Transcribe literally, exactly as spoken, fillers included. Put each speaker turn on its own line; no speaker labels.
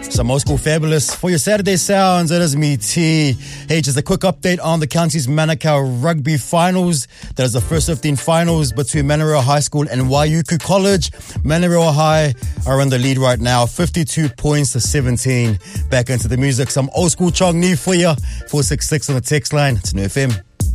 Some old school fabulous for your Saturday sounds. It is me, T. Hey, just a quick update on the county's Manukau rugby finals. That is the first fifteen finals between Manurewa High School and Waiuku College. Manurewa High are in the lead right now, fifty-two points to seventeen. Back into the music, some old school Chong Ni for you. four six six on the text line. It's New F M.